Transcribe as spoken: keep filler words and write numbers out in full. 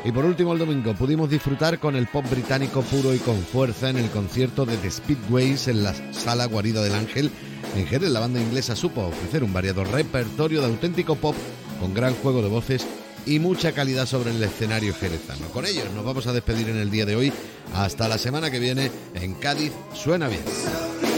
Y por último, el domingo pudimos disfrutar con el pop británico puro y con fuerza en el concierto de The Speedways en la Sala Guarida del Ángel. En Jerez, la banda inglesa supo ofrecer un variado repertorio de auténtico pop con gran juego de voces y mucha calidad sobre el escenario jerezano. Con ellos nos vamos a despedir en el día de hoy. Hasta la semana que viene en Cádiz Suena Bien.